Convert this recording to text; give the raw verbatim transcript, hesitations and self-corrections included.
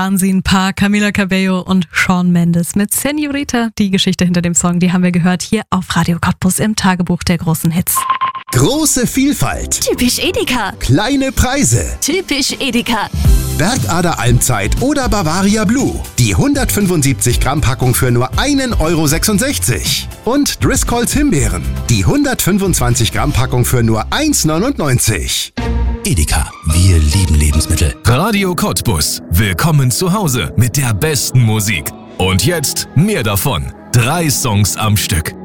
Waren sie ein Paar, Camila Cabello und Shawn Mendes mit Senorita. Die Geschichte hinter dem Song, die haben wir gehört hier auf Radio Cottbus im Tagebuch der großen Hits. Große Vielfalt. Typisch Edeka. Kleine Preise. Typisch Edeka. Bergader Almzeit oder Bavaria Blue. Die hundertfünfundsiebzig Gramm Packung für nur einen Euro sechsundsechzig. Und Driscolls Himbeeren. Die hundertfünfundzwanzig Gramm Packung für nur eins neunundneunzig. Edeka, wir lieben Lebensmittel. Radio Cottbus. Willkommen zu Hause mit der besten Musik. Und jetzt mehr davon. Drei Songs am Stück.